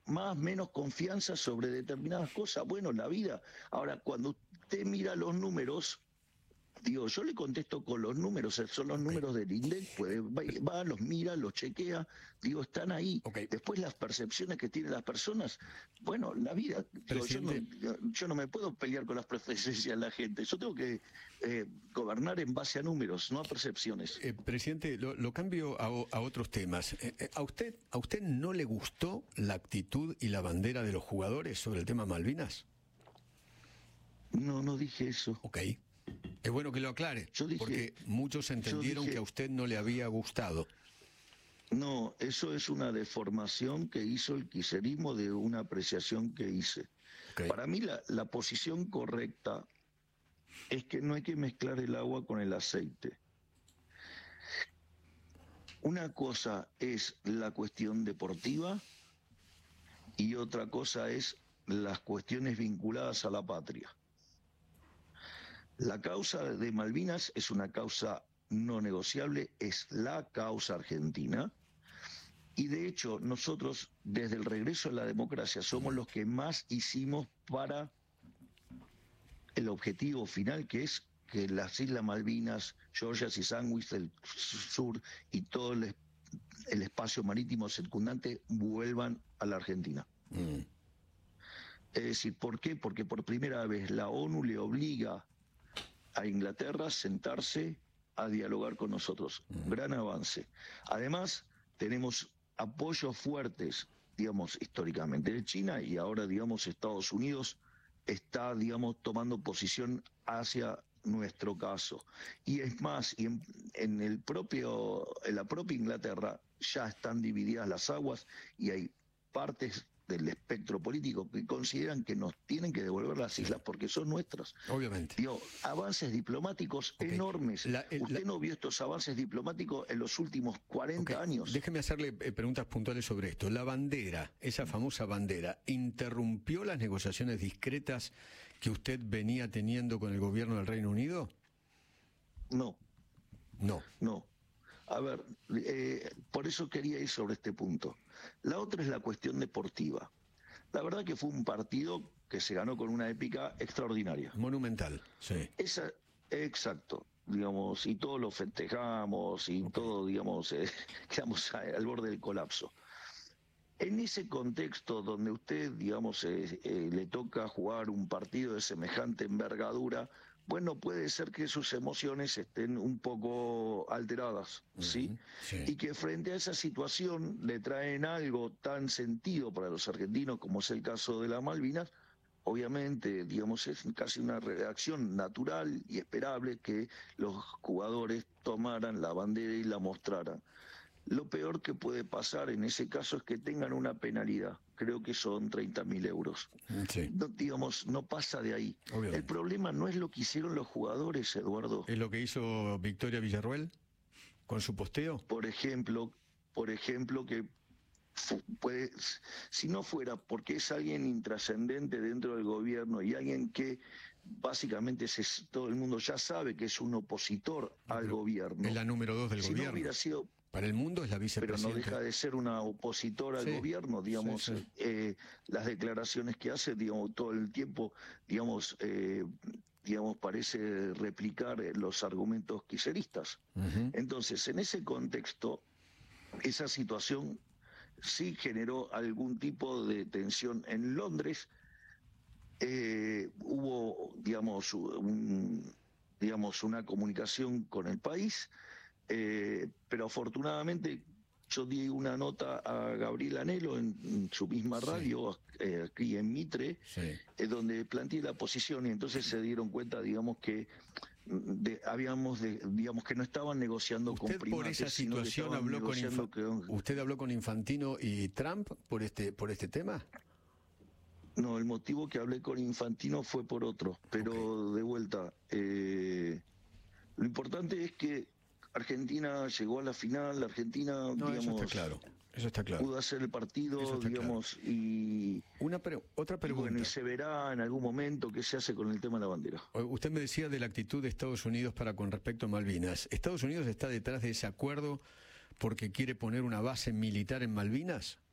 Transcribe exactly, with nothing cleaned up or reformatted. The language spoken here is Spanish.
más menos confianza sobre determinadas cosas. Bueno, la vida. Ahora, cuando usted mira los números, digo, yo le contesto con los números, son los Okay. números del INDEC, puede, va, va, los mira, los chequea, digo, están ahí. Okay. Después las percepciones que tienen las personas, bueno, la vida, digo, yo, no, yo no me puedo pelear con las preferencias de la gente, yo tengo que eh, gobernar en base a números, no a percepciones. Eh, presidente, lo, lo cambio a, a otros temas. Eh, ¿a usted, a usted no le gustó la actitud y la bandera de los jugadores sobre el tema Malvinas? No, no dije eso. Ok. Es bueno que lo aclare, yo dije, porque muchos entendieron dije, que a usted no le había gustado. No, eso es una deformación que hizo el kirchnerismo de una apreciación que hice. Okay. Para mí la, la posición correcta es que no hay que mezclar el agua con el aceite. Una cosa es la cuestión deportiva y otra cosa es las cuestiones vinculadas a la patria. La causa de Malvinas es una causa no negociable, es la causa argentina, y de hecho nosotros desde el regreso a la democracia somos los que más hicimos para el objetivo final, que es que las Islas Malvinas, Georgias y Sandwich del sur y todo el, el espacio marítimo circundante vuelvan a la Argentina. Mm. Es decir, ¿por qué? Porque por primera vez la ONU le obliga a Inglaterra a sentarse a dialogar con nosotros. Un gran avance. Además, tenemos apoyos fuertes, digamos, históricamente de China, y ahora, digamos, Estados Unidos está, digamos, tomando posición hacia nuestro caso. Y es más, y en, en el propio, en la propia Inglaterra ya están divididas las aguas y hay partes del espectro político que consideran que nos tienen que devolver las islas porque son nuestras. Obviamente. Digo, avances diplomáticos okay. enormes. La, el, Usted la... no vio estos avances diplomáticos en los últimos cuarenta okay. años. Déjeme hacerle eh, preguntas puntuales sobre esto. La bandera, esa famosa bandera, ¿interrumpió las negociaciones discretas que usted venía teniendo con el gobierno del Reino Unido? No. No. No. A ver, eh, por eso quería ir sobre este punto. La otra es la cuestión deportiva. La verdad que fue un partido que se ganó con una épica extraordinaria. Monumental, sí. Esa, exacto, digamos, y todos lo festejamos y okay. todo, digamos, eh, quedamos al borde del colapso. En ese contexto donde usted, digamos, eh, eh, le toca jugar un partido de semejante envergadura, bueno, puede ser que sus emociones estén un poco alteradas, ¿sí? Uh-huh, sí. Y que frente a esa situación le traen algo tan sentido para los argentinos como es el caso de las Malvinas. Obviamente, digamos, es casi una reacción natural y esperable que los jugadores tomaran la bandera y la mostraran. Lo peor que puede pasar en ese caso es que tengan una penalidad. Creo que son treinta mil euros. Sí. No, digamos, no pasa de ahí. Obviamente. El problema no es lo que hicieron los jugadores, Eduardo. ¿Es lo que hizo Victoria Villarruel con su posteo? Por ejemplo, por ejemplo que puede, si no fuera porque es alguien intrascendente dentro del gobierno y alguien que básicamente se, todo el mundo ya sabe que es un opositor no, al gobierno. Es la número dos del si gobierno. No hubiera sido, Para el mundo es la vicepresidenta. Pero no deja de ser una opositora sí, al gobierno, digamos, sí, sí. Eh, las declaraciones que hace, digamos, todo el tiempo, digamos, eh, digamos, parece replicar los argumentos kirchneristas. Uh-huh. Entonces, en ese contexto, esa situación sí generó algún tipo de tensión en Londres. Eh, hubo, digamos, un, digamos, una comunicación con el país. Eh, pero afortunadamente yo di una nota a Gabriel Anhelo en, en su misma radio, sí. eh, aquí en Mitre, sí. eh, donde planteé la posición y entonces se dieron cuenta, digamos, que de, habíamos, de, digamos, que no estaban negociando ¿Usted con primates, por esa situación habló con, Infa con... ¿Usted habló con Infantino y Trump por este, por este tema? No, el motivo que hablé con Infantino fue por otro, pero okay. de vuelta, eh, lo importante es que Argentina llegó a la final, Argentina, no, digamos, eso está claro, eso está claro. pudo hacer el partido, digamos, claro. y una pre otra pregunta. Y bueno, y se verá en algún momento qué se hace con el tema de la bandera. Usted me decía de la actitud de Estados Unidos para con respecto a Malvinas. ¿Estados Unidos está detrás de ese acuerdo porque quiere poner una base militar en Malvinas?